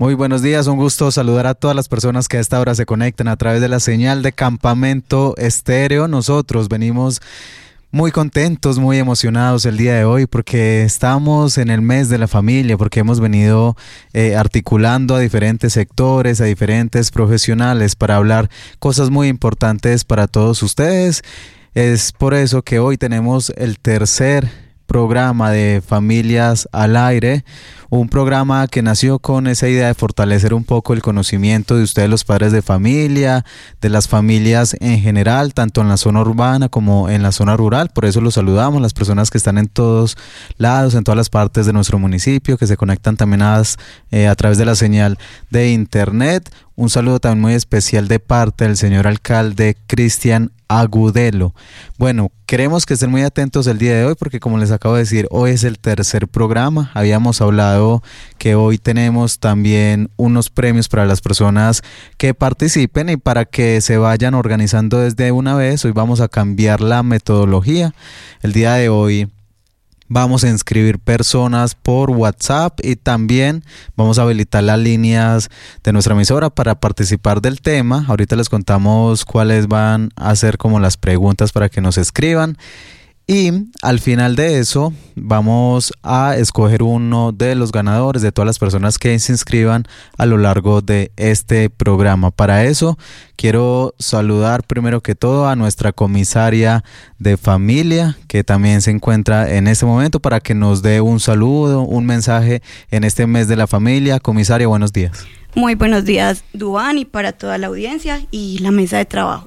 Muy buenos días, un gusto saludar a todas las personas que a esta hora se conectan a través de la señal de Campamento Estéreo. Nosotros venimos muy contentos, muy emocionados el día de hoy porque estamos en el mes de la familia, porque hemos venido articulando a diferentes sectores, a diferentes profesionales para hablar cosas muy importantes para todos ustedes. Es por eso que hoy tenemos el tercer programa de Familias al Aire, un programa que nació con esa idea de fortalecer un poco el conocimiento de ustedes, los padres de familia, de las familias en general, tanto en la zona urbana como en la zona rural. Por eso los saludamos, las personas que están en todos lados, en todas las partes de nuestro municipio, que se conectan también a través de la señal de internet. Un saludo también muy especial de parte del señor alcalde Cristian Agudelo. Bueno, queremos que estén muy atentos el día de hoy porque, como les acabo de decir, hoy es el tercer programa. Habíamos hablado que hoy tenemos también unos premios para las personas que participen y para que se vayan organizando desde una vez. Hoy vamos a cambiar la metodología. El día de hoy vamos a inscribir personas por WhatsApp y también vamos a habilitar las líneas de nuestra emisora para participar del tema. Ahorita les contamos cuáles van a ser como las preguntas para que nos escriban. Y al final de eso vamos a escoger uno de los ganadores de todas las personas que se inscriban a lo largo de este programa. Para eso quiero saludar primero que todo a nuestra comisaria de familia, que también se encuentra en este momento, para que nos dé un saludo, un mensaje en este mes de la familia. Comisaria, buenos días. Muy buenos días, Duván, y para toda la audiencia y la mesa de trabajo.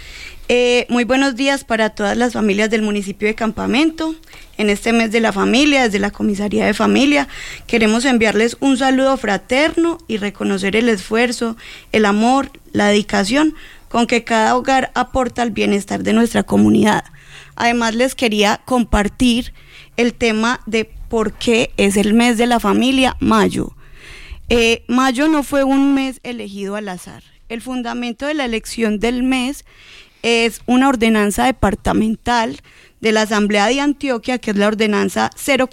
Muy buenos días para todas las familias del municipio de Campamento. En este mes de la familia, desde la Comisaría de Familia, queremos enviarles un saludo fraterno y reconocer el esfuerzo, el amor, la dedicación con que cada hogar aporta al bienestar de nuestra comunidad. Además, les quería compartir el tema de por qué es el mes de la familia, mayo. Mayo no fue un mes elegido al azar. El fundamento de la elección del mes es una ordenanza departamental de la Asamblea de Antioquia, que es la ordenanza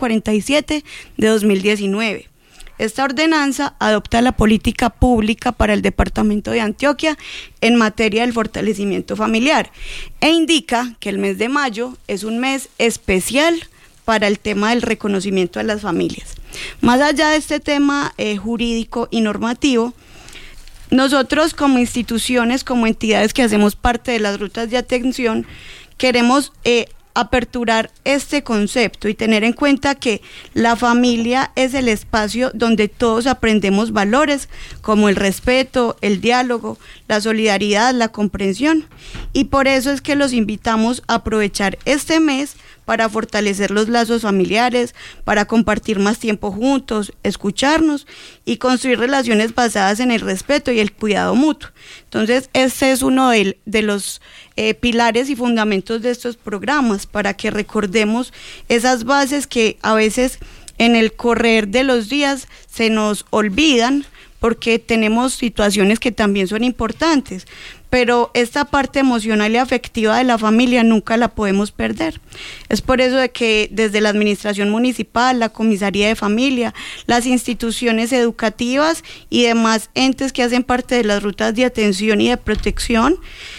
047 de 2019. Esta ordenanza adopta la política pública para el departamento de Antioquia en materia del fortalecimiento familiar e indica que el mes de mayo es un mes especial para el tema del reconocimiento a las familias. Más allá de este tema jurídico y normativo, nosotros como instituciones, como entidades que hacemos parte de las rutas de atención, queremos aperturar este concepto y tener en cuenta que la familia es el espacio donde todos aprendemos valores como el respeto, el diálogo, la solidaridad, la comprensión. Y por eso es que los invitamos a aprovechar este mes para fortalecer los lazos familiares, para compartir más tiempo juntos, escucharnos y construir relaciones basadas en el respeto y el cuidado mutuo. Entonces, este es uno de los pilares y fundamentos de estos programas, para que recordemos esas bases que a veces en el correr de los días se nos olvidan, porque tenemos situaciones que también son importantes, pero esta parte emocional y afectiva de la familia nunca la podemos perder. Es por eso de que desde la administración municipal, la comisaría de familia, las instituciones educativas y demás entes que hacen parte de las rutas de atención y de protección,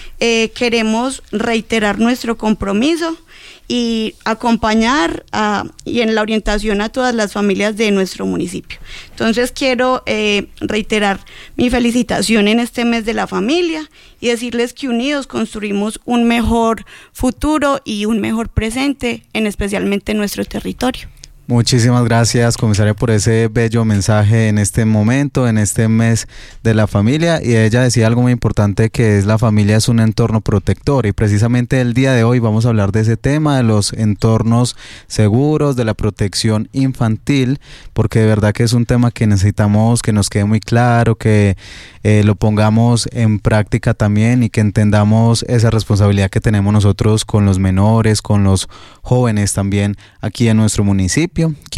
queremos reiterar nuestro compromiso y acompañar y en la orientación a todas las familias de nuestro municipio. Entonces quiero reiterar mi felicitación en este mes de la familia y decirles que unidos construimos un mejor futuro y un mejor presente, especialmente en nuestro territorio. Muchísimas gracias, comisaria, por ese bello mensaje en este momento, en este mes de la familia. Y ella decía algo muy importante, que es: la familia es un entorno protector, y precisamente el día de hoy vamos a hablar de ese tema, de los entornos seguros, de la protección infantil, porque de verdad que es un tema que necesitamos que nos quede muy claro, que lo pongamos en práctica también y que entendamos esa responsabilidad que tenemos nosotros con los menores, con los jóvenes también aquí en nuestro municipio.